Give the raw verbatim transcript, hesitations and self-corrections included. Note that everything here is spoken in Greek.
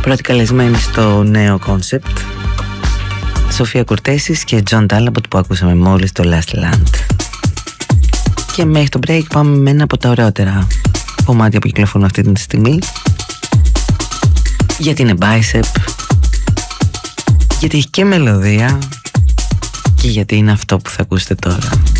Πρώτη καλεσμένη στο νέο κόνσεπτ, Σοφία Κουρτέσης και Τζον Τάλαμποτ, που ακούσαμε μόλις, το Last Land. Και μέχρι το break πάμε με ένα από τα ωραιότερα κομμάτια που κυκλοφορούν αυτή τη στιγμή, γιατί είναι bicep, γιατί έχει και μελωδία και γιατί είναι αυτό που θα ακούσετε τώρα.